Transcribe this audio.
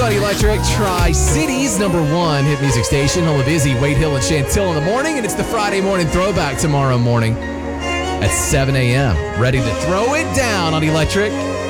on Electric Tri-Cities, #1 hit music station, home of Izzy, Wade Hill, and Chantil in the morning. And it's the Friday morning throwback tomorrow morning at 7 a.m. Ready to throw it down on Electric